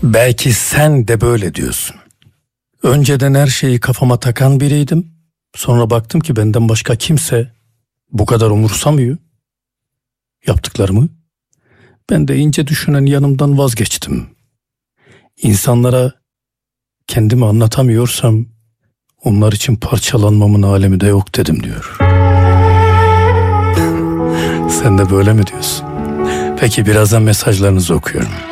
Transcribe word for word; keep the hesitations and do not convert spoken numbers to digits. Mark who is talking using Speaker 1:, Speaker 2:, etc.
Speaker 1: Belki sen de böyle diyorsun. Önceden her şeyi kafama takan biriydim. Sonra baktım ki benden başka kimse bu kadar umursamıyor yaptıklarımı. Ben de ince düşünen yanımdan vazgeçtim. İnsanlara kendimi anlatamıyorsam onlar için parçalanmamın alemi de yok dedim diyor. Sen de böyle mi diyorsun? Peki birazdan mesajlarınızı okuyorum.